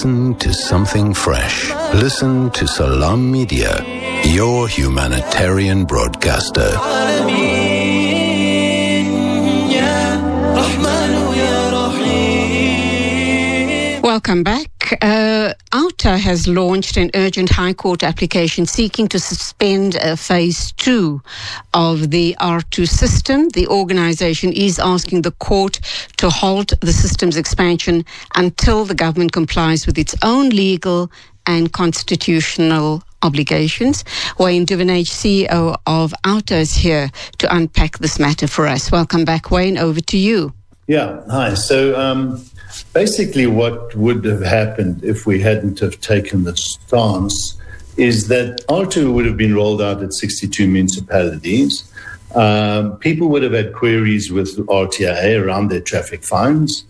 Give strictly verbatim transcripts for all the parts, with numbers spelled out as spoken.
Listen to something fresh. Listen to Salam Media, your humanitarian broadcaster. Welcome back. Uh, OUTA has launched an urgent High Court application seeking to suspend uh, phase two of the R two system. The organisation is asking the court to halt the system's expansion until the government complies with its own legal and constitutional obligations. Wayne Duvenage, C E O of OUTA, is here to unpack this matter for us. Welcome back, Wayne. Over to you. Yeah, hi. So um, basically what would have happened if we hadn't have taken the stance is that R two would have been rolled out at sixty-two municipalities. Um, people would have had queries with R T I A around their traffic fines.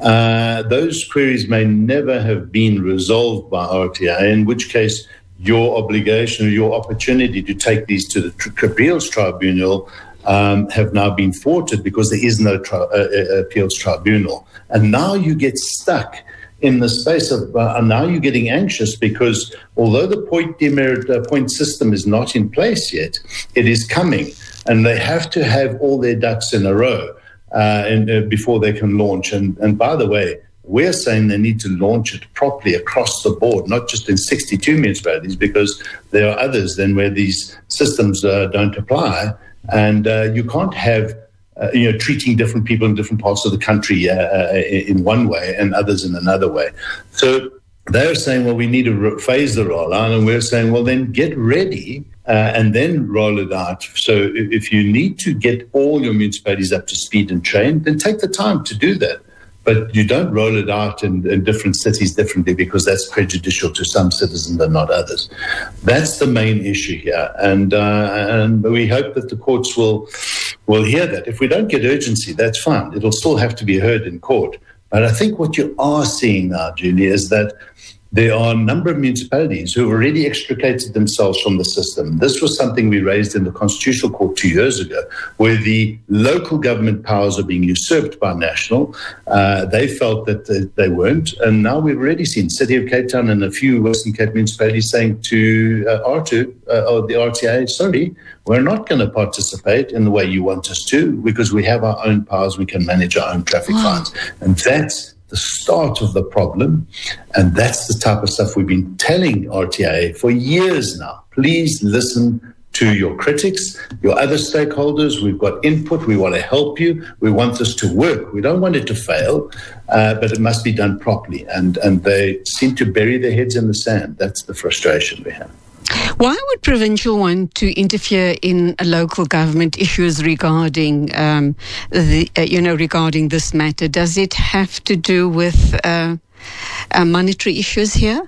Uh, those queries may never have been resolved by R T I A, in which case your obligation or your opportunity to take these to the tr- appeals tribunal Um, have now been thwarted because there is no tri- uh, appeals tribunal. And now you get stuck in the space of, uh, and now you're getting anxious because although the point demerit uh, point system is not in place yet, it is coming, and they have to have all their ducks in a row uh, and, uh, before they can launch. And, and by the way, we're saying they need to launch it properly across the board, not just in sixty-two municipalities, because there are others then where these systems uh, don't apply. And uh, you can't have, uh, you know, treating different people in different parts of the country uh, uh, in one way and others in another way. So they're saying, well, we need to re- phase the rollout. And we're saying, well, then get ready uh, and then roll it out. So if you need to get all your municipalities up to speed and trained, then take the time to do that. But you don't roll it out in, in different cities differently because that's prejudicial to some citizens and not others. That's the main issue here. And uh, and we hope that the courts will will hear that. If we don't get urgency, that's fine. It'll still have to be heard in court. But I think what you are seeing now, Julie, is that there are a number of municipalities who have already extricated themselves from the system. This was something we raised in the Constitutional Court two years ago, where the local government powers are being usurped by national. Uh, they felt that they, they weren't. And now we've already seen City of Cape Town and a few Western Cape municipalities saying to uh, R two, uh, or the R T A, sorry, we're not going to participate in the way you want us to because we have our own powers. We can manage our own traffic wow. fines. And that's the start of the problem, and that's the type of stuff we've been telling R T I A for years now. Please listen to your critics, your other stakeholders. We've got input. We want to help you. We want this to work. We don't want it to fail, uh, but it must be done properly. And, and they seem to bury their heads in the sand. That's the frustration we have. Why would Provincial want to interfere in a local government issues regarding, um, the, uh, you know, regarding this matter? Does it have to do with uh, uh, monetary issues here?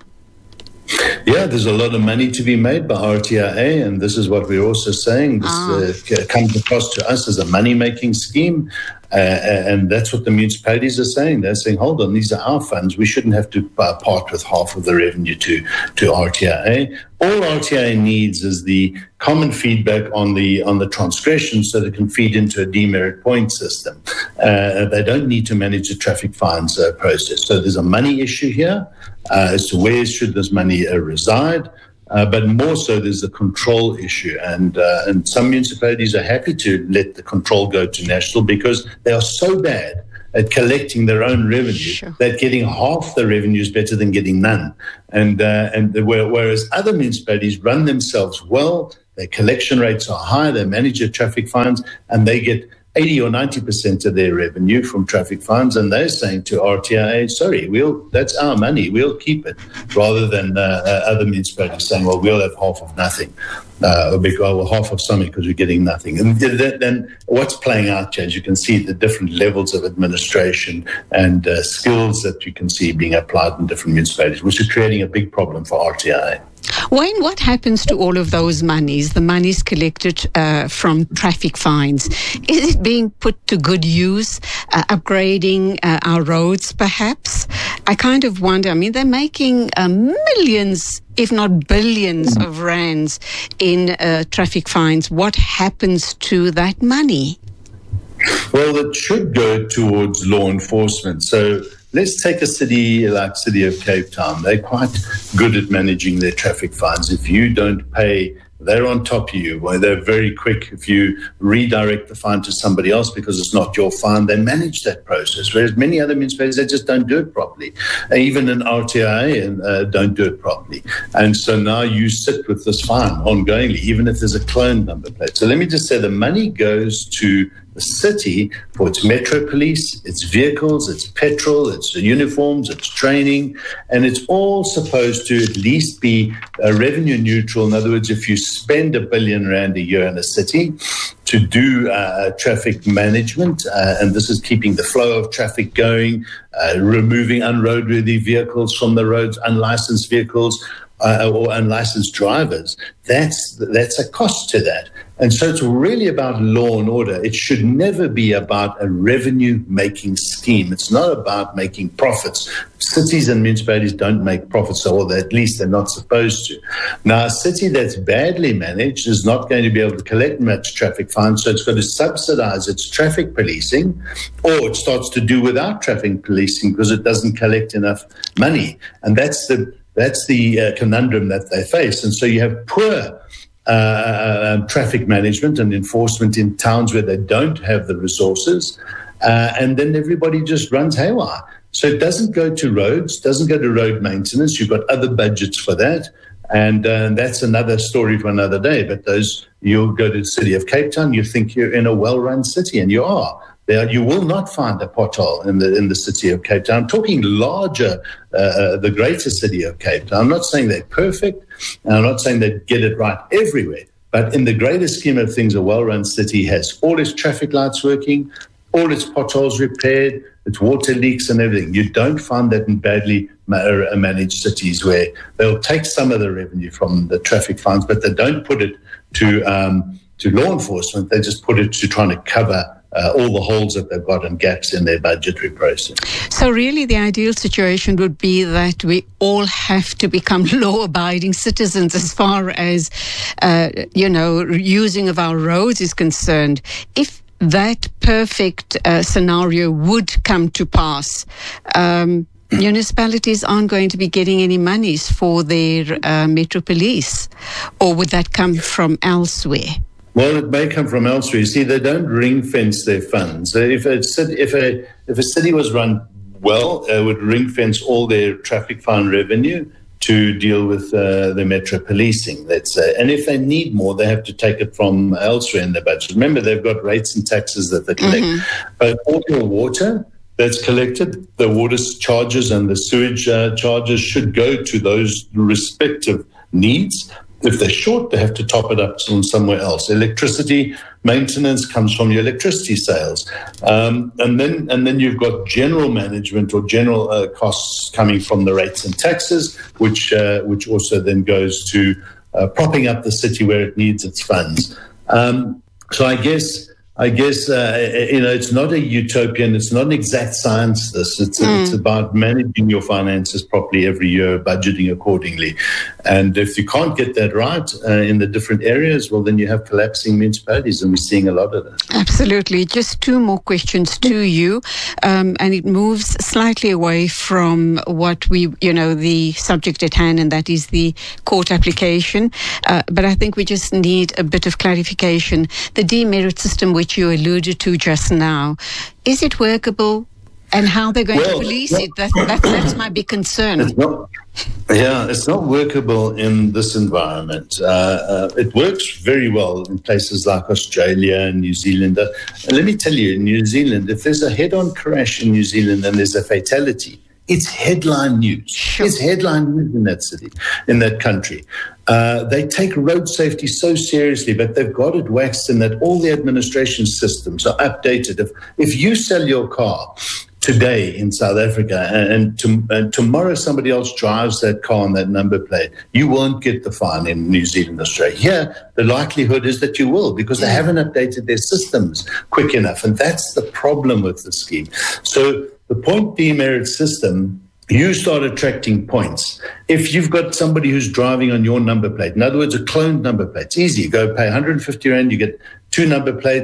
Yeah, there's a lot of money to be made by R T I A, and this is what we're also saying. This ah. uh, comes across to us as a money-making scheme, uh, and that's what the municipalities are saying. They're saying, hold on, these are our funds. We shouldn't have to uh, part with half of the revenue to, to R T I A. All R T I A needs is the common feedback on the on the transgression so that it can feed into a demerit point system. Uh, they don't need to manage the traffic fines uh, process. So there's a money issue here uh, as to where should this money uh, reside. Uh, but more so, there's the control issue. And, uh, and some municipalities are happy to let the control go to national because they are so bad at collecting their own revenue, sure. that getting half the revenue is better than getting none. And uh, and the, whereas other municipalities run themselves well, their collection rates are high, they manage their traffic fines, and they get eighty or ninety percent of their revenue from traffic fines, and they're saying to R T I A, sorry, we'll that's our money, we'll keep it, rather than uh, uh, other municipalities saying, well, we'll have half of nothing, uh, or because, well, half of something because we're getting nothing. And then what's playing out, as you can see, the different levels of administration and uh, skills that you can see being applied in different municipalities, which is creating a big problem for R T I A. Wayne, what happens to all of those monies, the monies collected uh, from traffic fines? Is it being put to good use, uh, upgrading uh, our roads perhaps? I kind of wonder, I mean, they're making uh, millions, if not billions of rands in uh, traffic fines. What happens to that money? Well, it should go towards law enforcement. So let's take a city like City of Cape Town. They're quite good at managing their traffic fines. If you don't pay, they're on top of you. Well, they're very quick. If you redirect the fine to somebody else because it's not your fine, they manage that process. Whereas many other municipalities, they just don't do it properly. Even in R T I A, uh, don't do it properly. And so now you sit with this fine ongoingly, even if there's a cloned number plate. So let me just say the money goes to the city for its metro police, its vehicles, its petrol, its uniforms, its training, and it's all supposed to at least be uh, revenue neutral. In other words, if you spend a billion rand a year in a city to do uh, traffic management, uh, and this is keeping the flow of traffic going, uh, removing unroadworthy vehicles from the roads, unlicensed vehicles, Uh, or unlicensed drivers, that's that's a cost to that. And so it's really about law and order. It should never be about a revenue-making scheme. It's not about making profits. Cities and municipalities don't make profits, or at least they're not supposed to. Now, a city that's badly managed is not going to be able to collect much traffic fines, so it's got to subsidize its traffic policing, or it starts to do without traffic policing because it doesn't collect enough money. And that's the That's the uh, conundrum that they face. And so you have poor uh, traffic management and enforcement in towns where they don't have the resources. Uh, and then everybody just runs haywire. So it doesn't go to roads, doesn't go to road maintenance. You've got other budgets for that. And uh, that's another story for another day. But those, you'll go to the City of Cape Town, you think you're in a well-run city, and you are. There, you will not find a pothole in the in the City of Cape Town. I'm talking larger, uh, the greater City of Cape Town. I'm not saying they're perfect, and I'm not saying they get it right everywhere. But in the greater scheme of things, a well-run city has all its traffic lights working, all its potholes repaired, its water leaks and everything. You don't find that in badly managed cities where they'll take some of the revenue from the traffic fines, but they don't put it to um, to law enforcement. They just put it to trying to cover Uh, all the holes that they've got and gaps in their budgetary process. So really the ideal situation would be that we all have to become law-abiding citizens as far as, uh, you know, using of our roads is concerned. If that perfect uh, scenario would come to pass, um, municipalities aren't going to be getting any monies for their uh, metro police, or would that come from elsewhere? Well, it may come from elsewhere. You see, they don't ring-fence their funds. If a city, if a, if a city was run well, it would ring-fence all their traffic fine revenue to deal with uh, the metro policing, let's say. And if they need more, they have to take it from elsewhere in their budget. Remember, they've got rates and taxes that they collect. Mm-hmm. But all your water that's collected, the water charges and the sewage uh, charges should go to those respective needs. If they're short, they have to top it up from somewhere else. Electricity maintenance comes from your electricity sales, um, and then and then you've got general management or general uh, costs coming from the rates and taxes, which uh, which also then goes to uh, propping up the city where it needs its funds. Um, so I guess. I guess, uh, you know, it's not a utopian, it's not an exact science, this. It's, mm. it's about managing your finances properly every year, budgeting accordingly. And if you can't get that right uh, in the different areas, well, then you have collapsing municipalities, and we're seeing a lot of that. Absolutely. Just two more questions to you, um, and it moves slightly away from what we, you know, the subject at hand, and that is the court application. Uh, but I think we just need a bit of clarification. The demerit system, which which you alluded to just now, is it workable, and how they're going well, to police well, it? That, that, that's my big concern. It's not, yeah, it's not workable in this environment. Uh, uh, it works very well in places like Australia and New Zealand. Uh, and let me tell you, in New Zealand, if there's a head-on crash in New Zealand and there's a fatality, it's headline news. Sure. It's headline news in that city, in that country. Uh, they take road safety so seriously, but they've got it waxed in that all the administration systems are updated. If, if you sell your car today in South Africa and, and, to, and tomorrow somebody else drives that car on that number plate, you won't get the fine in New Zealand, Australia. Here, the likelihood is that you will, because they haven't updated their systems quick enough. And that's the problem with the scheme. So the point demerit system, you start attracting points. If you've got somebody who's driving on your number plate, in other words, a cloned number plate, it's easy. You go pay one hundred fifty rand, you get two number plates,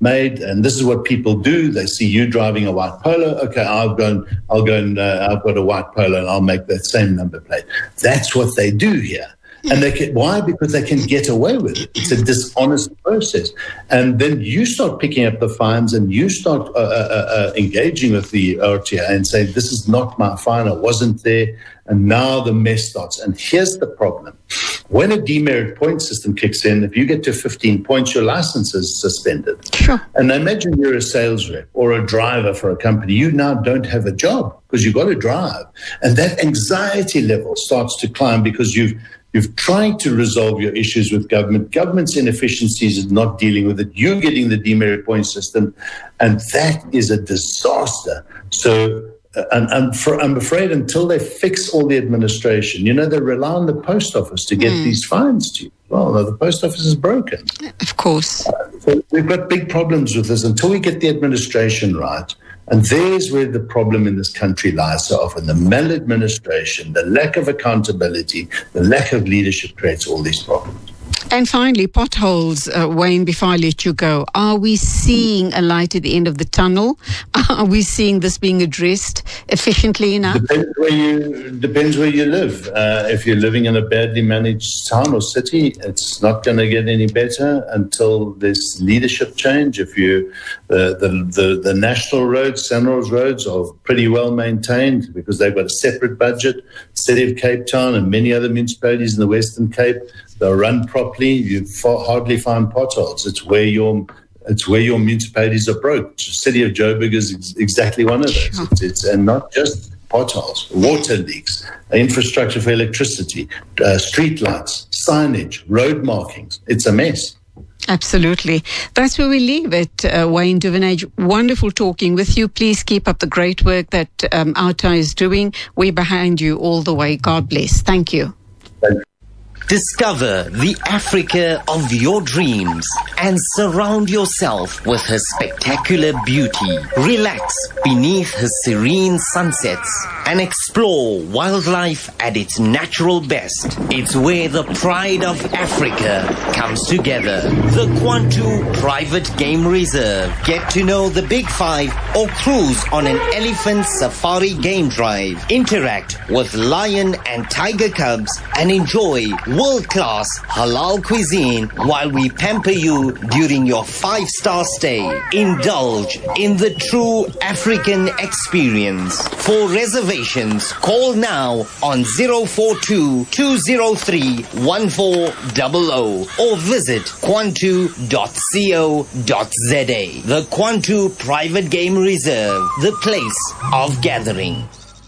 made, and this is what people do. They see you driving a white Polo. Okay, I'll go and I'll go and uh, I've got a white Polo, and I'll make that same number plate. That's what they do here. And they can, why? Because they can get away with it. It's a dishonest process. And then you start picking up the fines, and you start uh, uh, uh, engaging with the R T A and saying, this is not my fine, I wasn't there. And now the mess starts. And here's the problem. When a demerit point system kicks in, if you get to fifteen points, your license is suspended. Sure. And imagine you're a sales rep or a driver for a company. You now don't have a job because you've got to drive. And that anxiety level starts to climb because you've You've tried to resolve your issues with government. Government's inefficiencies is not dealing with it. You're getting the demerit point system, and that is a disaster. So uh, and, and for, I'm afraid until they fix all the administration, you know, they rely on the post office to get mm. these fines to you. Well, no, the post office is broken. Of course. Uh, so we've got big problems with this until we get the administration right. And there's where the problem in this country lies so often. The maladministration, the lack of accountability, the lack of leadership creates all these problems. And finally, potholes, uh, Wayne, before I let you go. Are we seeing a light at the end of the tunnel? Are we seeing this being addressed efficiently enough? Depends where you, depends where you live. Uh, if you're living in a badly managed town or city, it's not going to get any better until there's leadership change. If you, uh, the, the, the national roads, SANRAL's roads, are pretty well maintained because they've got a separate budget. City of Cape Town and many other municipalities in the Western Cape, they're run properly. You hardly find potholes. It's where your it's where your municipalities are broke. The city of Joburg is ex- exactly one of those. Sure. It's, it's and not just potholes, water leaks, infrastructure for electricity, uh, street lights, signage, road markings. It's a mess. Absolutely. That's where we leave it, uh, Wayne Duvenage. Wonderful talking with you. Please keep up the great work that um, OUTA is doing. We're behind you all the way. God bless. Thank you. Thank you. Discover the Africa of your dreams and surround yourself with her spectacular beauty. Relax beneath her serene sunsets and explore wildlife at its natural best. It's where the pride of Africa comes together. The Kwantu Private Game Reserve. Get to know the Big Five or cruise on an elephant safari game drive. Interact with lion and tiger cubs and enjoy world-class halal cuisine while we pamper you during your five-star stay. Indulge in the true African experience. For reservations, call now on zero four two, two zero three, one four zero zero or visit kwantu dot co dot za. The Kwantu Private Game Reserve, the place of gathering.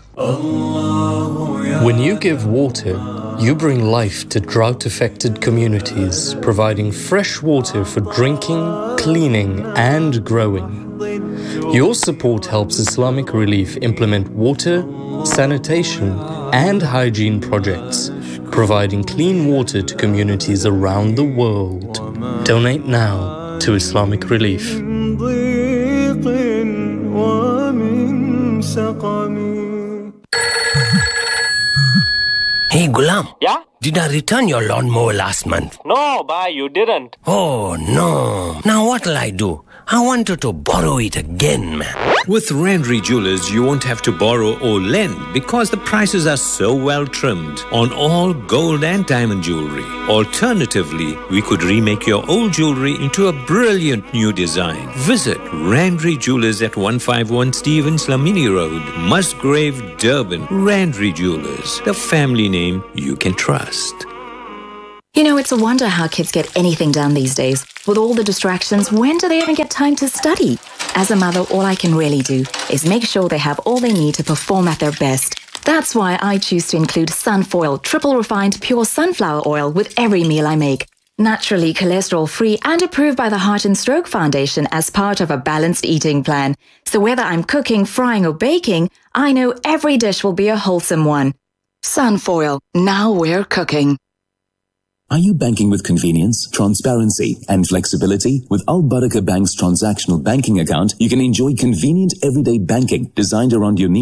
When you give water, you bring life to drought-affected communities, providing fresh water for drinking, cleaning, and growing. Your support helps Islamic Relief implement water, sanitation, and hygiene projects, providing clean water to communities around the world. Donate now to Islamic Relief. Hey, Gulam. Yeah? Did I return your lawnmower last month? No, bye, you didn't. Oh, no. Now what'll I do? I wanted to borrow it again, man. With Randry Jewelers, you won't have to borrow or lend because the prices are so well trimmed on all gold and diamond jewelry. Alternatively, we could remake your old jewelry into a brilliant new design. Visit Randry Jewelers at one fifty-one Stevens Lamini Road, Musgrave, Durban. Randry Jewelers, the family name you can trust. You know, it's a wonder how kids get anything done these days. With all the distractions, when do they even get time to study? As a mother, all I can really do is make sure they have all they need to perform at their best. That's why I choose to include Sunfoil triple refined pure sunflower oil with every meal I make. Naturally cholesterol-free and approved by the Heart and Stroke Foundation as part of a balanced eating plan. So whether I'm cooking, frying or baking, I know every dish will be a wholesome one. Sunfoil, now we're cooking. Are you banking with convenience, transparency, and flexibility? With Al Baraka Bank's transactional banking account, you can enjoy convenient everyday banking designed around your needs.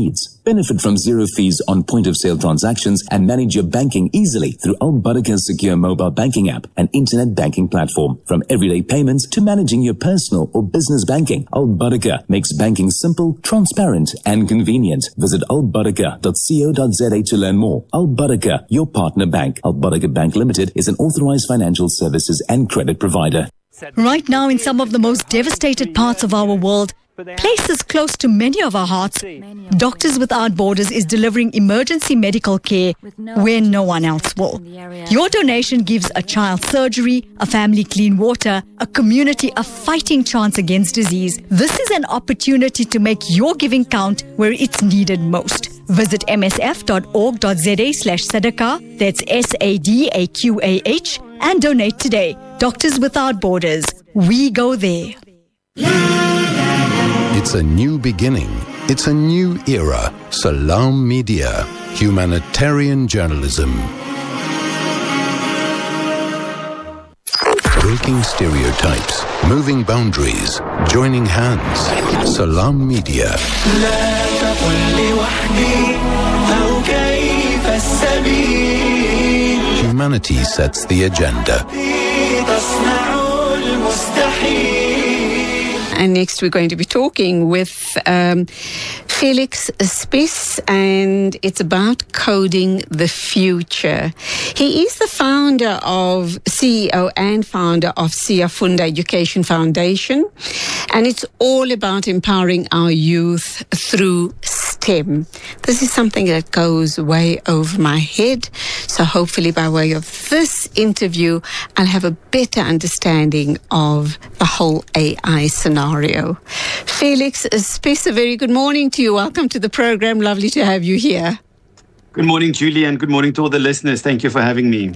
Benefit from zero fees on point-of-sale transactions and manage your banking easily through Al Baraka's secure mobile banking app and internet banking platform. From everyday payments to managing your personal or business banking, Al Baraka makes banking simple, transparent, and convenient. Visit al baraka dot co dot za to learn more. Al Baraka, your partner bank. Al Baraka Bank Limited is an authorized financial services and credit provider. Right now, in some of the most devastated parts of our world, places close to many of our hearts, Doctors Without Borders is delivering emergency medical care where no one else will. Your donation gives a child surgery, a family clean water, a community a fighting chance against disease. This is an opportunity to make your giving count where it's needed most. Visit m s f dot org dot za slash sadaqah, that's S A D A Q A H, and donate today. Doctors Without Borders, we go there. It's a new beginning. It's a new era. Salam Media, humanitarian journalism. Breaking stereotypes, moving boundaries, joining hands. Salam Media. Humanity sets the agenda. And next we're going to be talking with um, Felix Spies, and it's about coding the future. He is the founder of, C E O and founder of Siyafunda Education Foundation, and it's all about empowering our youth through STEM. This is something that goes way over my head, so hopefully by way of this interview, I'll have a better understanding of the whole A I scenario. Felix Spies, a very good morning to you. Welcome to the program. Lovely to have you here. Good morning, Julie, and good morning to all the listeners. Thank you for having me.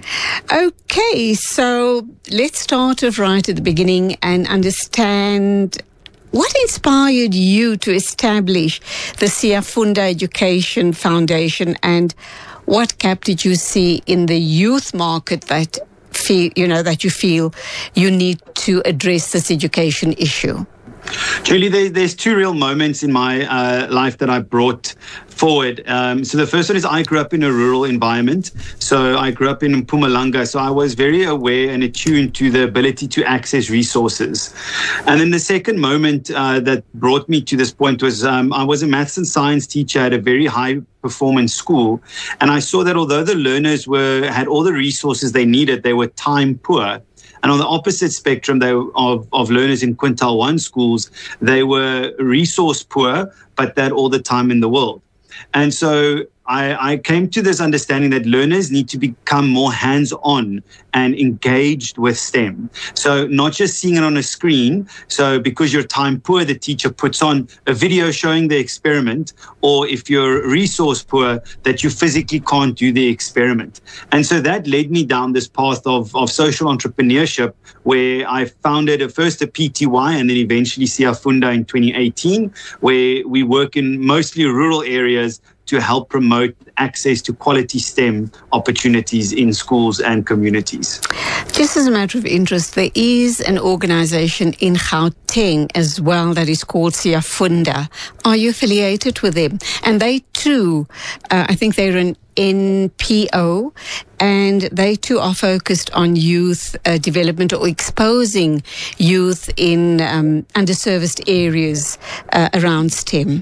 Okay, so let's start off right at the beginning and understand what inspired you to establish the Siyafunda Education Foundation, and what gap did you see in the youth market that feel, you know, that you feel you need to address this education issue? Julie, there, there's two real moments in my uh, life that I brought forward. Um, so the first one is I grew up in a rural environment. So I grew up in Mpumalanga. So I was very aware and attuned to the ability to access resources. And then the second moment uh, that brought me to this point was um, I was a maths and science teacher at a very high performance school. And I saw that although the learners were had all the resources they needed, they were time poor. And on the opposite spectrum they, of, of learners in Quintile one schools, they were resource poor, but they had all the time in the world. And so I, I came to this understanding that learners need to become more hands-on and engaged with STEM. So not just seeing it on a screen. So because you're time poor, the teacher puts on a video showing the experiment, or if you're resource poor, that you physically can't do the experiment. And so that led me down this path of, of social entrepreneurship, where I founded a, first a P T Y and then eventually Siyafunda in twenty eighteen, where we work in mostly rural areas to help promote access to quality STEM opportunities in schools and communities. Just as a matter of interest, there is an organization in Gauteng as well that is called Siyafunda. Are you affiliated with them? And they too, uh, I think they're an N P O, and they too are focused on youth uh, development or exposing youth in um, underserviced areas uh, around STEM.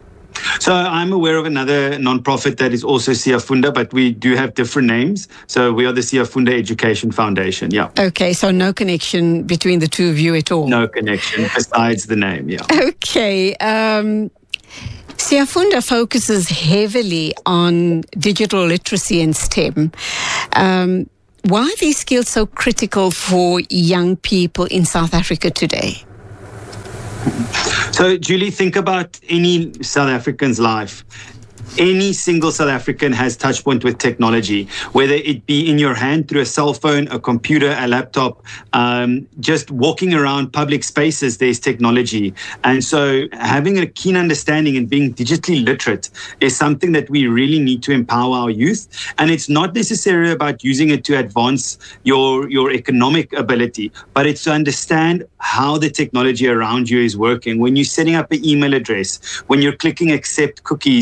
So I'm aware of another nonprofit that is also Siyafunda, but we do have different names. So we are the Siyafunda Education Foundation, yeah. Okay, so no connection between the two of you at all? No connection besides the name, yeah. Okay. Um, Siyafunda focuses heavily on digital literacy and STEM. Um, why are these skills so critical for young people in South Africa today? So, Julie, think about any South African's life. Any single South African has touch point with technology, whether it be in your hand through a cell phone, a computer, a laptop, um, just walking around public spaces, there's technology. And so having a keen understanding and being digitally literate is something that we really need to empower our youth. And it's not necessarily about using it to advance your, your economic ability, but it's to understand how the technology around you is working. When you're setting up an email address, when you're clicking accept cookies on a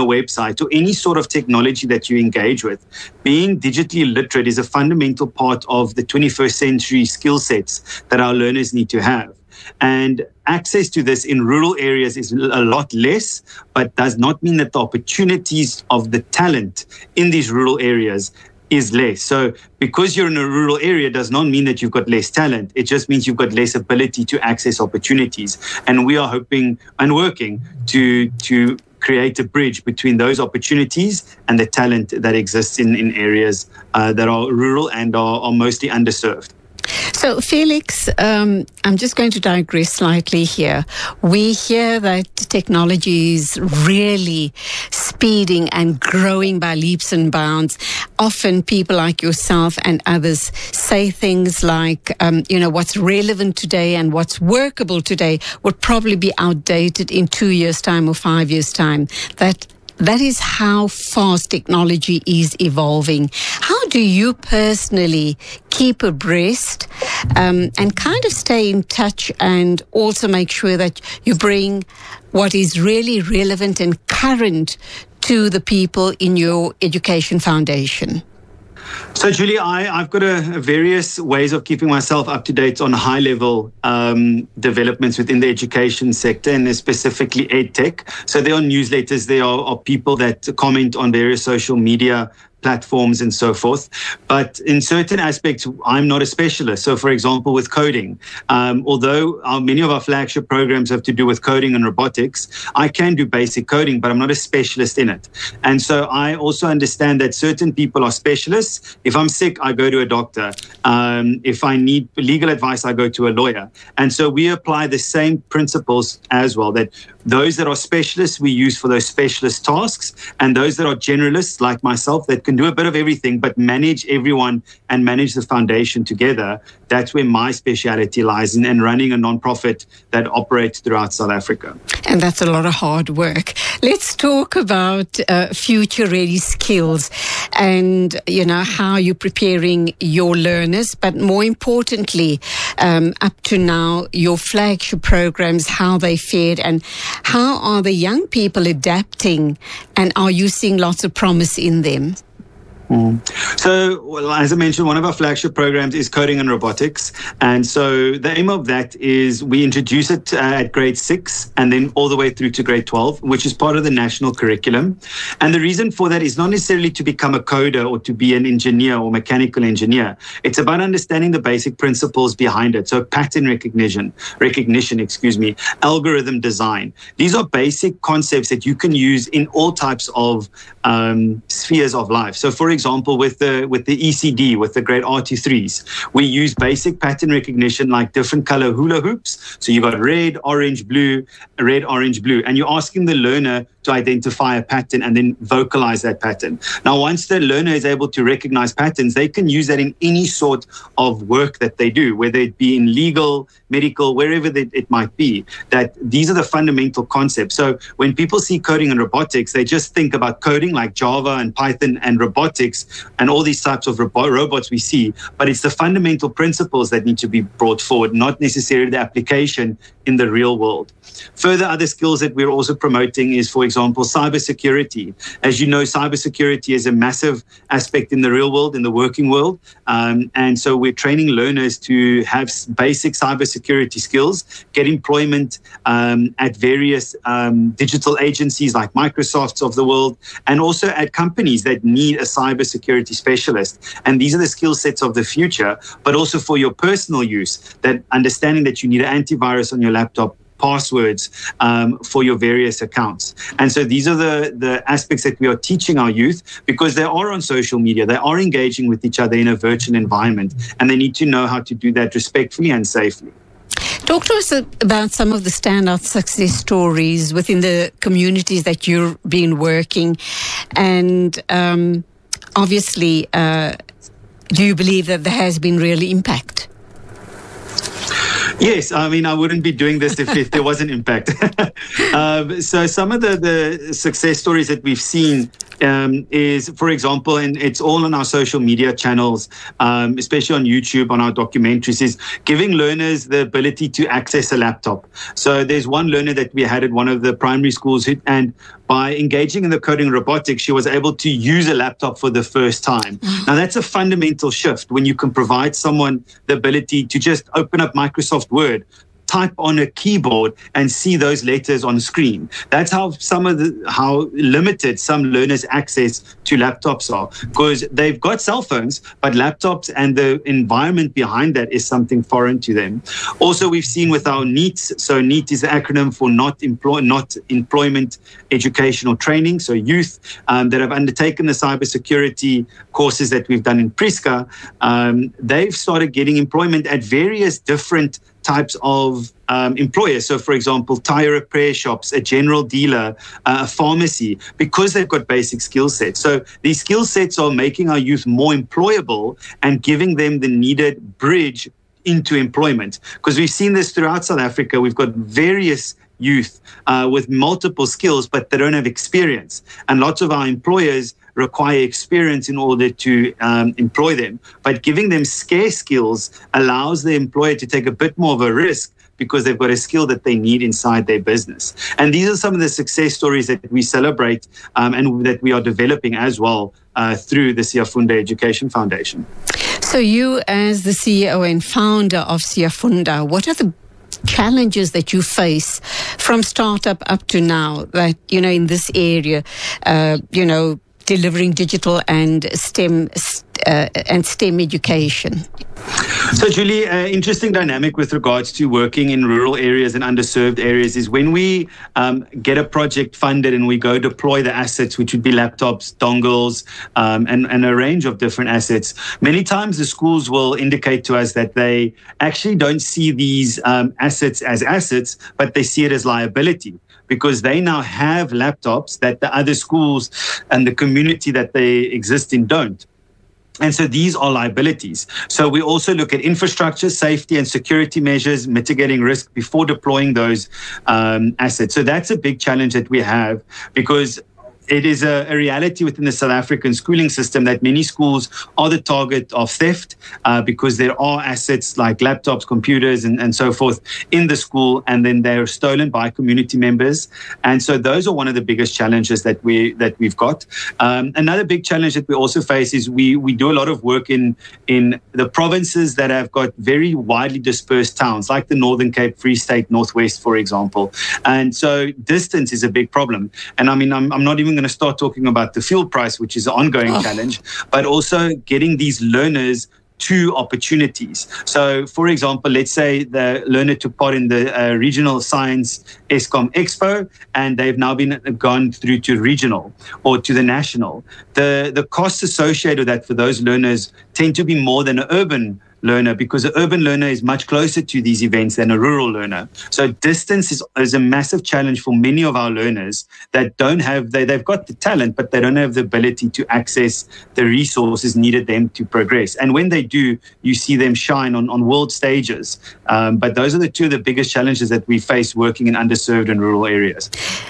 a website or any sort of technology that you engage with, being digitally literate is a fundamental part of the twenty-first century skill sets that our learners need to have. And access to this in rural areas is a lot less, but does not mean that the opportunities of the talent in these rural areas is less. So because you're in a rural area does not mean that you've got less talent. It just means you've got less ability to access opportunities. And we are hoping and working to to create a bridge between those opportunities and the talent that exists in, in areas uh, that are rural and are, are mostly underserved. So, Felix, um, I'm just going to digress slightly here. We hear that technology is really speeding and growing by leaps and bounds. Often people like yourself and others say things like, um, you know, what's relevant today and what's workable today would probably be outdated in two years' time or five years' time. That That is how fast technology is evolving. How do you personally keep abreast um, and kind of stay in touch and also make sure that you bring what is really relevant and current to the people in your education foundation? So, Julie, I, I've got a, a various ways of keeping myself up to date on high-level um, developments within the education sector, and specifically EdTech. So there are newsletters, there are, are people that comment on various social media platforms and so forth. But in certain aspects, I'm not a specialist. So, for example, with coding, um, although our, many of our flagship programs have to do with coding and robotics, I can do basic coding, but I'm not a specialist in it. And so I also understand that certain people are specialists. If I'm sick, I go to a doctor. Um, if I need legal advice, I go to a lawyer. And so we apply the same principles as well, that those that are specialists, we use for those specialist tasks, and those that are generalists like myself that can do a bit of everything but manage everyone and manage the foundation together, that's where my speciality lies in, in running a non-profit that operates throughout South Africa. And that's a lot of hard work. Let's talk about uh, future-ready skills and, you know, how you're preparing your learners, but more importantly, um, up to now, your flagship programs, how they fared, and how are the young people adapting, and are you seeing lots of promise in them? Mm. So, well, as I mentioned, one of our flagship programs is coding and robotics. And so the aim of that is we introduce it uh, at grade six and then all the way through to grade twelve, which is part of the national curriculum. And the reason for that is not necessarily to become a coder or to be an engineer or mechanical engineer. It's about understanding the basic principles behind it. So pattern recognition, recognition, excuse me, algorithm design. These are basic concepts that you can use in all types of um, spheres of life. So, for example, with the with the E C D, with the grade R two threes, we use basic pattern recognition like different color hula hoops. So you got red, orange, blue, red, orange, blue, and you're asking the learner to identify a pattern and then vocalize that pattern. Now, once the learner is able to recognize patterns, they can use that in any sort of work that they do, whether it be in legal, medical, wherever they, it might be, that these are the fundamental concepts. So when people see coding and robotics, they just think about coding like Java and Python and robotics and all these types of robo- robots we see, but it's the fundamental principles that need to be brought forward, not necessarily the application in the real world. Further, other skills that we're also promoting is, for example, cybersecurity. As you know, cybersecurity is a massive aspect in the real world, in the working world. Um, and so we're training learners to have basic cybersecurity skills, get employment um, at various um, digital agencies like Microsoft's of the world, and also at companies that need a cybersecurity specialist. And these are the skill sets of the future, but also for your personal use, that understanding that you need an antivirus on your laptop, passwords um, for your various accounts. And so these are the, the aspects that we are teaching our youth, because they are on social media, they are engaging with each other in a virtual environment, and they need to know how to do that respectfully and safely. Talk to us about some of the standout success stories within the communities that you've been working, and um, obviously, uh, do you believe that there has been real impact? Yes, I mean, I wouldn't be doing this if, if there wasn't impact. um, so some of the, the success stories that we've seen um, is, for example, and it's all on our social media channels, um, especially on YouTube, on our documentaries, is giving learners the ability to access a laptop. So there's one learner that we had at one of the primary schools, who, and by engaging in the coding robotics, she was able to use a laptop for the first time. Now, that's a fundamental shift when you can provide someone the ability to just open up Microsoft Word, type on a keyboard and see those letters on screen. That's how some of the, how limited some learners' access to laptops are, because they've got cell phones, but laptops and the environment behind that is something foreign to them. Also, we've seen with our NEETs, so NEET is the acronym for not employ, not employment, education or training. So youth um, that have undertaken the cybersecurity courses that we've done in Priska, um, they've started getting employment at various different types of um, employers. So, for example, tire repair shops, a general dealer, uh, a pharmacy, because they've got basic skill sets. So these skill sets are making our youth more employable and giving them the needed bridge into employment. Because we've seen this throughout South Africa. We've got various youth uh, with multiple skills, but they don't have experience. And lots of our employers require experience in order to um, employ them. But giving them scarce skills allows the employer to take a bit more of a risk because they've got a skill that they need inside their business. And these are some of the success stories that we celebrate um, and that we are developing as well uh, through the Siyafunda Education Foundation. So you, as the C E O and founder of Siyafunda, what are the challenges that you face from startup up to now that, you know, in this area, uh, you know, delivering digital and STEM uh, and STEM education? So, Julie, an uh, interesting dynamic with regards to working in rural areas and underserved areas is when we um, get a project funded and we go deploy the assets, which would be laptops, dongles, um, and, and a range of different assets. Many times the schools will indicate to us that they actually don't see these um, assets as assets, but they see it as liability, because they now have laptops that the other schools and the community that they exist in don't. And so these are liabilities. So we also look at infrastructure, safety and security measures, mitigating risk before deploying those um, assets. So that's a big challenge that we have, because it is a, a reality within the South African schooling system that many schools are the target of theft uh, because there are assets like laptops, computers, and, and so forth in the school, and then they're stolen by community members. And so those are one of the biggest challenges that we that we've got. Um, another big challenge that we also face is we we do a lot of work in in the provinces that have got very widely dispersed towns, like the Northern Cape, Free State, Northwest, for example. And so distance is a big problem. And I mean, I'm, I'm not even going to start talking about the fuel price, which is an ongoing oh. challenge, but also getting these learners to opportunities. So, for example, let's say the learner took part in the uh, Regional Science ESCOM Expo, and they've now been gone through to regional or to the national. The, the costs associated with that for those learners tend to be more than an urban learner, because an urban learner is much closer to these events than a rural learner. So distance is, is a massive challenge for many of our learners that don't have, they, they've got the talent, but they don't have the ability to access the resources needed them to progress. And when they do, you see them shine on, on world stages. Um, but those are the two of the biggest challenges that we face working in underserved and rural areas.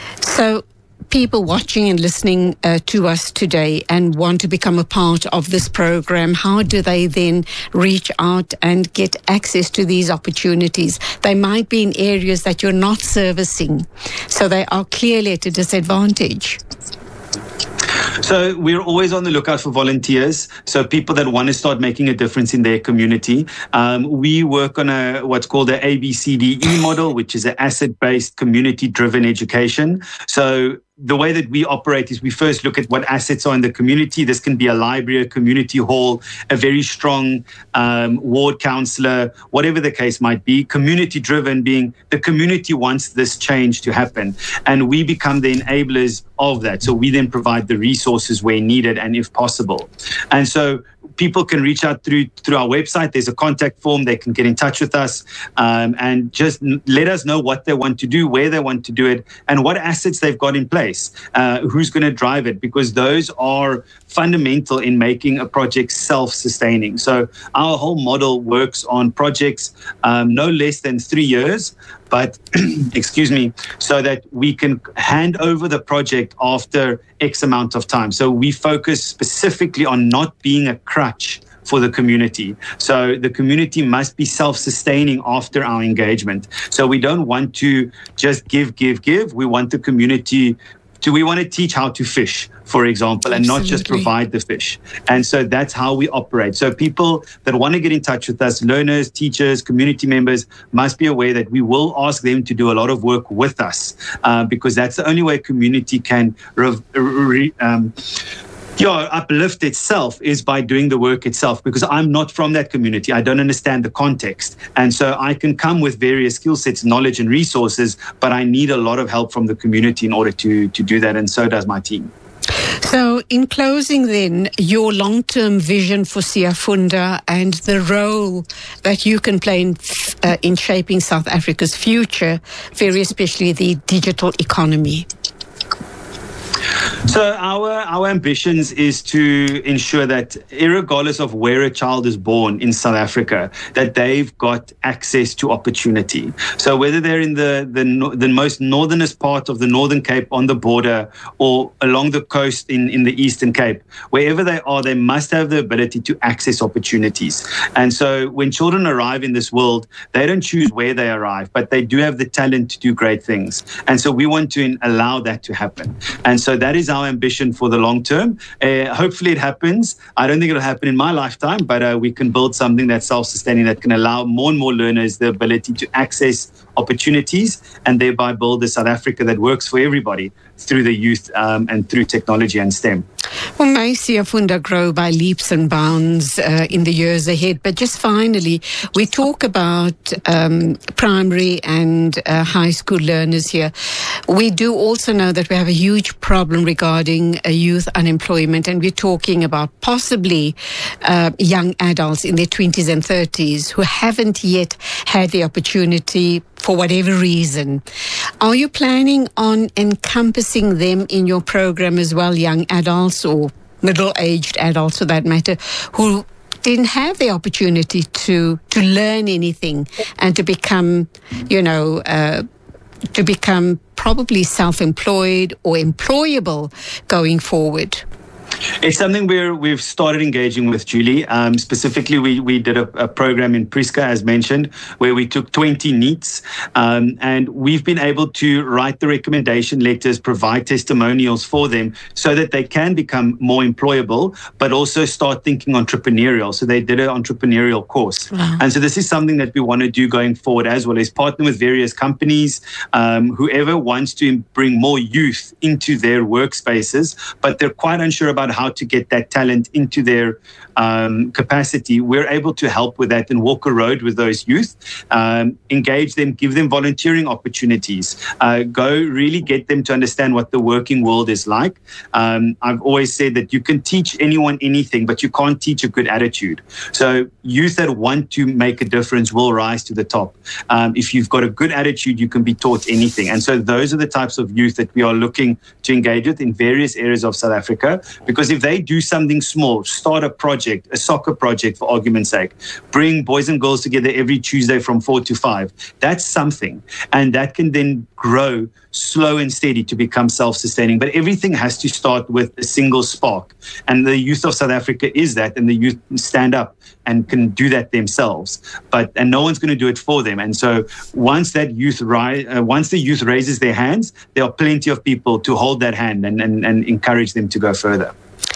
So people watching and listening uh, to us today and want to become a part of this program, how do they then reach out and get access to these opportunities? They might be in areas that you're not servicing, so they are clearly at a disadvantage. So we're always on the lookout for volunteers, so people that want to start making a difference in their community. Um, we work on a what's called the A B C D E model, which is an asset-based, community-driven education. So the way that we operate is we first look at what assets are in the community. This can be a library, a community hall, a very strong um, ward councillor, whatever the case might be. Community-driven being the community wants this change to happen, and we become the enablers of that. So we then provide the resources where needed and if possible. And so people can reach out through through our website. There's a contact form. They can get in touch with us um, and just let us know what they want to do, where they want to do it, and what assets they've got in place, uh, who's going to drive it, because those are fundamental in making a project self-sustaining. So our whole model works on projects um, no less than three years, but, excuse me, so that we can hand over the project after X amount of time. So we focus specifically on not being a crutch for the community. So the community must be self-sustaining after our engagement. So we don't want to just give, give, give. We want the community do we want to teach how to fish, for example, and Absolutely. not just provide the fish? And so that's how we operate. So people that want to get in touch with us, learners, teachers, community members, must be aware that we will ask them to do a lot of work with us, uh, because that's the only way community can re- re- um, Yeah, uplift itself is by doing the work itself, because I'm not from that community. I don't understand the context. And so I can come with various skill sets, knowledge and resources, but I need a lot of help from the community in order to, to do that. And so does my team. So in closing then, your long-term vision for Siafunda and the role that you can play in, uh, in shaping South Africa's future, very especially the digital economy. So our our ambitions is to ensure that, irregardless of where a child is born in South Africa, that they've got access to opportunity. So whether they're in the the, the most northernest part of the Northern Cape on the border, or along the coast in, in the Eastern Cape, wherever they are, they must have the ability to access opportunities. And so when children arrive in this world, they don't choose where they arrive, but they do have the talent to do great things. And so we want to allow that to happen. And so that is our ambition for the long term. Uh, hopefully it happens. I don't think it'll happen in my lifetime, but uh, we can build something that's self-sustaining, that can allow more and more learners the ability to access opportunities, and thereby build a South Africa that works for everybody through the youth um, and through technology and STEM. Well, may Siafunda grow by leaps and bounds uh, in the years ahead. But just finally, we talk about um, primary and uh, high school learners here. We do also know that we have a huge problem regarding uh, youth unemployment, and we're talking about possibly uh, young adults in their twenties and thirties who haven't yet had the opportunity for whatever reason. Are you planning on encompassing them in your program as well, young adults or middle-aged adults for that matter, who didn't have the opportunity to to learn anything and to become, you know, uh, to become probably self-employed or employable going forward? It's something we're, we've started engaging with, Julie. Um, specifically, we, we did a, a program in Priska, as mentioned, where we took twenty NEETs, um, and we've been able to write the recommendation letters, provide testimonials for them so that they can become more employable, but also start thinking entrepreneurial. So they did an entrepreneurial course. Wow. And so this is something that we want to do going forward as well, is partner with various companies, um, whoever wants to bring more youth into their workspaces, but they're quite unsure about how to get that talent into their um, capacity. We're able to help with that and walk a road with those youth, um, engage them, give them volunteering opportunities, uh, go really get them to understand what the working world is like. Um, I've always said that you can teach anyone anything, but you can't teach a good attitude. So youth that want to make a difference will rise to the top. Um, if you've got a good attitude, you can be taught anything. And so those are the types of youth that we are looking to engage with in various areas of South Africa. Because if they do something small, start a project, a soccer project for argument's sake, bring boys and girls together every Tuesday from four to five, that's something. And that can then grow slow and steady to become self-sustaining. But everything has to start with a single spark. And the youth of South Africa is that, and the youth stand up and can do that themselves. But and no one's going to do it for them. And so once that youth rise, uh, once the youth raises their hands, there are plenty of people to hold that hand and, and, and encourage them to go further.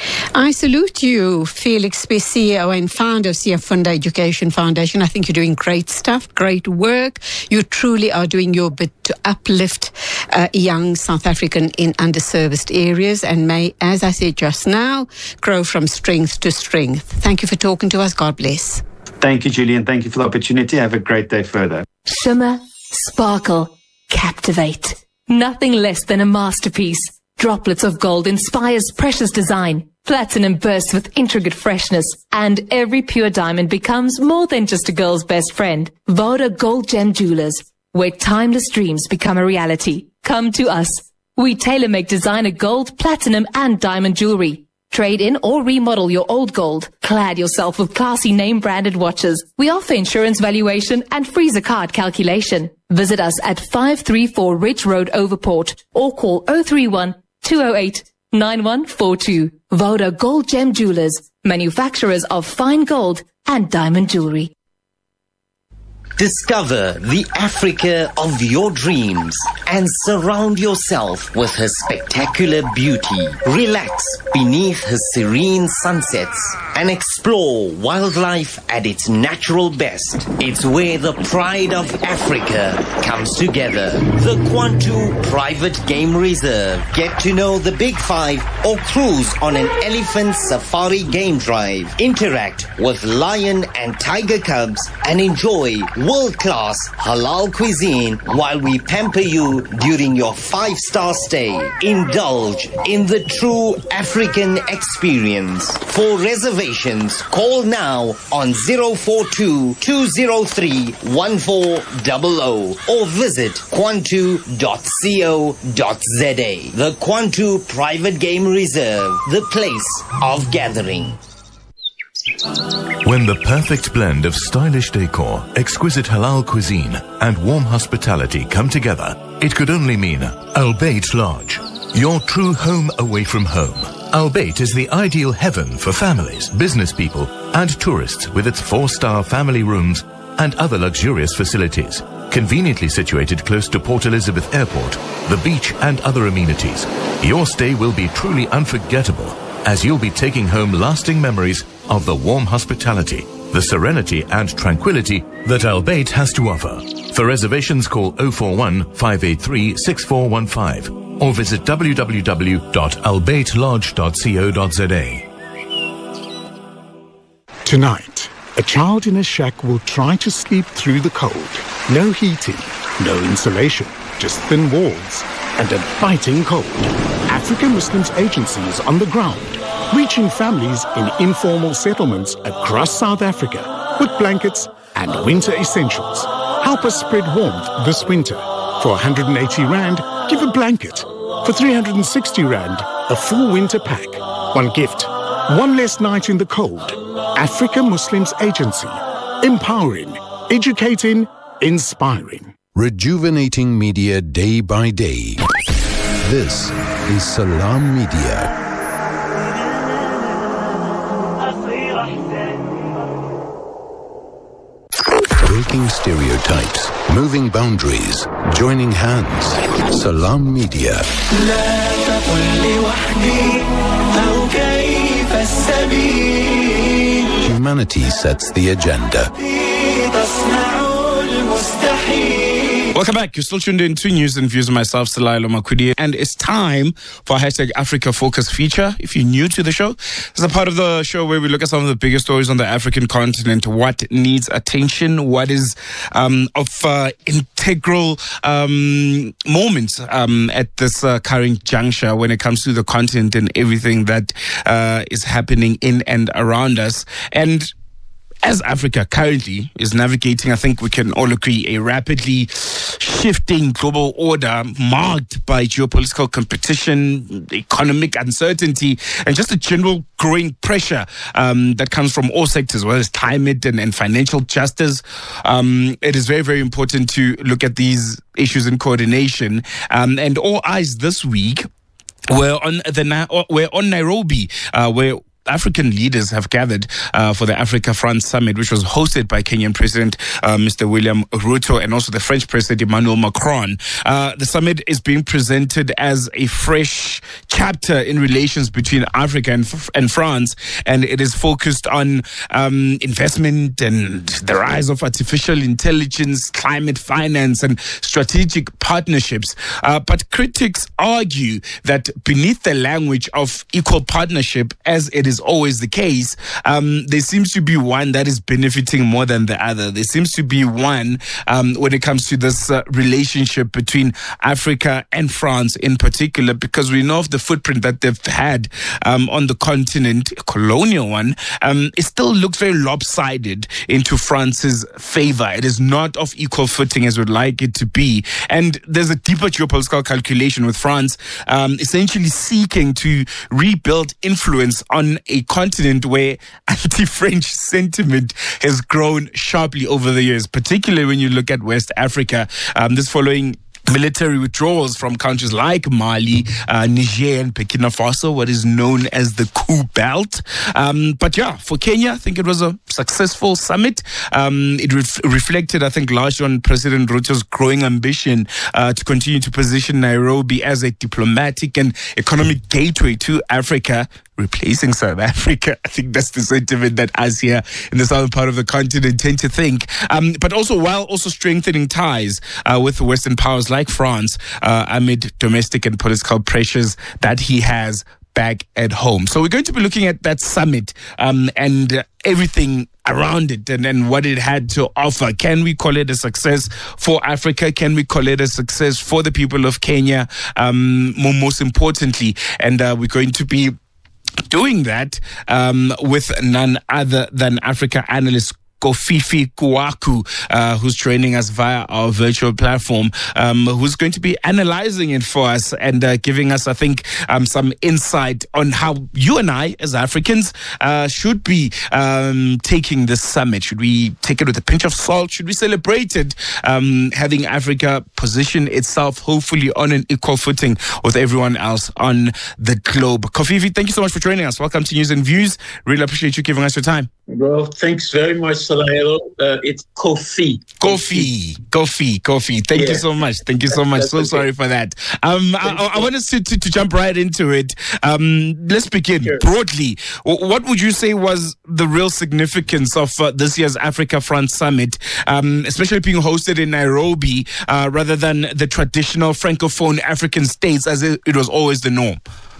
I salute you, Felix P, C E O and founder of Siafunda Education Foundation. I think you're doing great stuff, great work. You truly are doing your bit to uplift uh, young South African in underserviced areas, and may, as I said just now, grow from strength to strength. Thank you for talking to us. God bless. Thank you, Julian. Thank you for the opportunity. Have a great day further. Shimmer, sparkle, captivate. Nothing less than a masterpiece. Droplets of gold inspires precious design. Platinum bursts with intricate freshness, and every pure diamond becomes more than just a girl's best friend. Voda Gold Gem Jewelers, where timeless dreams become a reality. Come to us. We tailor-make designer gold, platinum, and diamond jewelry. Trade in or remodel your old gold. Clad yourself with classy name-branded watches. We offer insurance valuation and freezer card calculation. Visit us at five three four Ridge Road, Overport, or call zero three one, two zero eight, nine one four two. Voda Gold Gem Jewelers, manufacturers of fine gold and diamond jewelry. Discover the Africa of your dreams and surround yourself with her spectacular beauty. Relax beneath her serene sunsets and explore wildlife at its natural best. It's where the pride of Africa comes together. The Kwantu Private Game Reserve. Get to know the Big Five or cruise on an elephant safari game drive. Interact with lion and tiger cubs and enjoy world-class halal cuisine while we pamper you during your five-star stay. Indulge in the true African experience. For reservations, call now on zero four two, two zero three, one four zero zero or visit kwantu dot co dot za. The Kwantu Private Game Reserve, the place of gathering. When the perfect blend of stylish decor, exquisite halal cuisine, and warm hospitality come together, it could only mean Al Bayt Lodge, your true home away from home. Al Bayt is the ideal heaven for families, business people, and tourists with its four-star family rooms and other luxurious facilities. Conveniently situated close to Port Elizabeth Airport, the beach, and other amenities, your stay will be truly unforgettable, as you'll be taking home lasting memories of the warm hospitality, the serenity and tranquility that Al Bayt has to offer. For reservations, call zero four one, five eight three, six four one five or visit w w w dot al bayt lodge dot co dot za. Tonight, a child in a shack will try to sleep through the cold. No heating, no insulation, just thin walls and a biting cold. African Muslims Agency is on the ground, reaching families in informal settlements across South Africa with blankets and winter essentials. Help us spread warmth this winter. For one hundred eighty rand, give a blanket. For three hundred sixty rand, a full winter pack. One gift, one less night in the cold. Africa Muslims Agency. Empowering, educating, inspiring. Rejuvenating media day by day. This is Salam Media. Breaking stereotypes, moving boundaries, joining hands. Salam Media. Humanity sets the agenda. Welcome back. You're still tuned in to News and Views with myself, Salailo Makwidi, and it's time for hashtag Africa Focus feature. If you're new to the show, it's a part of the show where we look at some of the biggest stories on the African continent, what needs attention, what is um, of uh, integral um, moments um, at this uh, current juncture when it comes to the continent and everything that uh, is happening in and around us. And as Africa currently is navigating, I think we can all agree, a rapidly shifting global order marked by geopolitical competition, economic uncertainty, and just a general growing pressure um, that comes from all sectors, whether it's climate and, and financial justice. Um, it is very, very important to look at these issues in coordination. Um, and all eyes this week were on the were on Nairobi, uh, where African leaders have gathered uh, for the Africa France Summit, which was hosted by Kenyan President uh, Mister William Ruto and also the French President Emmanuel Macron. Uh, the summit is being presented as a fresh chapter in relations between Africa and, and France, and it is focused on um, investment and the rise of artificial intelligence, climate finance, and strategic partnerships. Uh, but critics argue that beneath the language of equal partnership, as it is always the case, um, there seems to be one that is benefiting more than the other. There seems to be one um, when it comes to this uh, relationship between Africa and France in particular, because we know of the footprint that they've had um, on the continent, a colonial one. Um, it still looks very lopsided into France's favor. It is not of equal footing as we'd like it to be. And there's a deeper geopolitical calculation with France um, essentially seeking to rebuild influence on a continent where anti-French sentiment has grown sharply over the years, particularly when you look at West Africa. Um, this following military withdrawals from countries like Mali, uh, Niger, and Burkina Faso, what is known as the coup belt. Um, but yeah, for Kenya, I think it was a successful summit. Um, it ref- reflected, I think, largely on President Ruto's growing ambition uh, to continue to position Nairobi as a diplomatic and economic gateway to Africa, replacing South Africa. I think that's the sentiment that us here in the southern part of the continent tend to think. Um, but also while also strengthening ties uh, with Western powers like France uh, amid domestic and political pressures that he has back at home. So we're going to be looking at that summit um, and uh, everything around it and, and what it had to offer. Can we call it a success for Africa? Can we call it a success for the people of Kenya? Um, more, most importantly, and uh, we're going to be doing that um, with none other than Africa analyst Kofifi Kuaku, uh, who's joining us via our virtual platform, um, who's going to be analyzing it for us and uh, giving us, I think, um, some insight on how you and I, as Africans, uh, should be um, taking this summit. Should we take it with a pinch of salt? Should we celebrate it? Um, having Africa position itself, hopefully, on an equal footing with everyone else on the globe. Kofifi, thank you so much for joining us. Welcome to News and Views. Really appreciate you giving us your time. Well, thanks very much, Salahelo. Uh, it's Kofi. Kofi. Kofi. Kofi. Thank yeah. you so much. Thank you so much. So okay. sorry for that. Um, I, I want us to, to, to jump right into it. Um, let's begin sure. broadly. What would you say was the real significance of uh, this year's Africa France Summit, um, especially being hosted in Nairobi, uh, rather than the traditional Francophone African states as it, it was always the norm?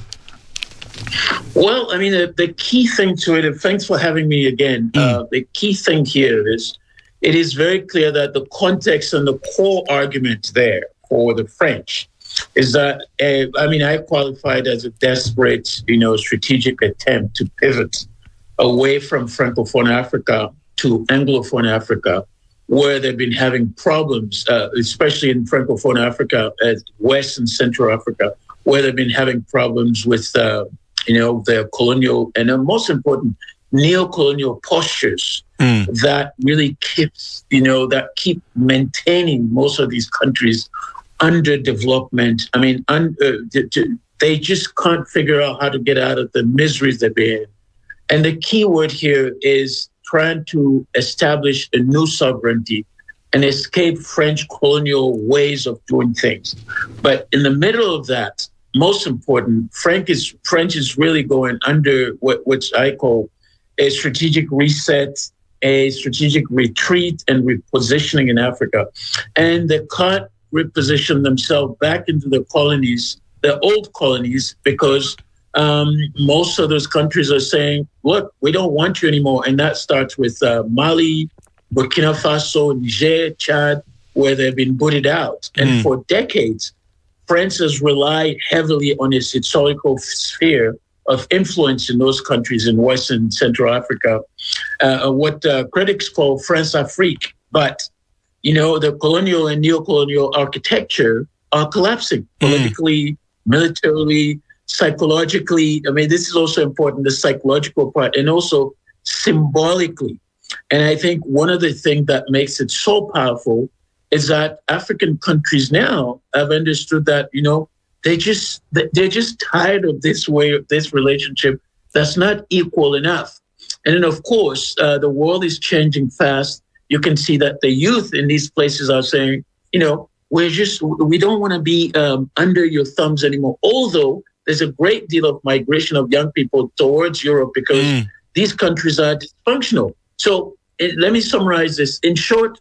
Well, I mean, the, the key thing to it, and thanks for having me again, mm. uh, the key thing here is it is very clear that the context and the core argument there for the French is that, uh, I mean, I qualified as a desperate, you know, strategic attempt to pivot away from Francophone Africa to Anglophone Africa, where they've been having problems, uh, especially in Francophone Africa, as West and Central Africa, where they've been having problems with uh, you know, the colonial and uh, most important, neo-colonial postures mm. that really keeps, you know, that keep maintaining most of these countries under development. I mean, un, uh, to, to, they just can't figure out how to get out of the miseries they're in. And the key word here is trying to establish a new sovereignty and escape French colonial ways of doing things. But in the middle of that, most important, Frank is, French is really going under what which I call a strategic reset, a strategic retreat and repositioning in Africa. And they can't reposition themselves back into the colonies, the old colonies, because um, most of those countries are saying, look, we don't want you anymore. And that starts with uh, Mali, Burkina Faso, Niger, Chad, where they've been booted out. And mm. for decades, France has relied heavily on its historical sphere of influence in those countries in West and Central Africa, uh, what uh, critics call France-Afrique. But, you know, the colonial and neo-colonial architecture are collapsing politically, mm. militarily, psychologically. I mean, this is also important, the psychological part, and also symbolically. And I think one of the things that makes it so powerful is that African countries now have understood that, you know, they just, they're just tired of this way of this relationship that's not equal enough. And then, of course, uh, the world is changing fast. You can see that the youth in these places are saying, you know, we're just, we don't want to be um, under your thumbs anymore. Although there's a great deal of migration of young people towards Europe because mm. these countries are dysfunctional. So it, let me summarize this. In short,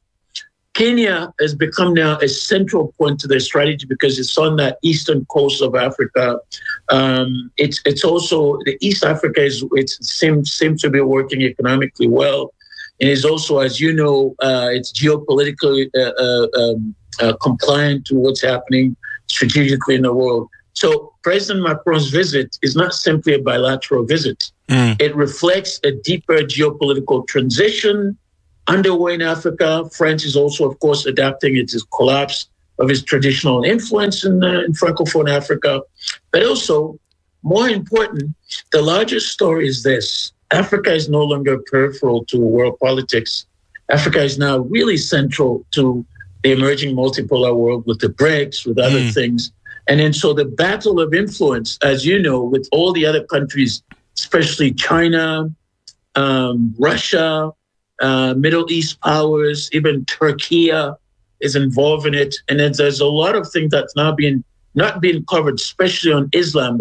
Kenya has become now a central point to their strategy because it's on that eastern coast of Africa. Um, it's it's also the East Africa is it seems seems to be working economically well, and is also, as you know, uh, it's geopolitically uh, uh, um, uh, compliant to what's happening strategically in the world. So President Macron's visit is not simply a bilateral visit. Mm. It reflects a deeper geopolitical transition underway in Africa. France is also, of course, adapting its collapse of its traditional influence in, uh, in Francophone Africa. But also, more important, the larger story is this. Africa is no longer peripheral to world politics. Africa is now really central to the emerging multipolar world with the BRICS, with other mm. things. And then so the battle of influence, as you know, with all the other countries, especially China, um, Russia, uh, Middle East powers, even Turkey is involved in it. And then there's a lot of things that's now being not being covered, especially on Islam.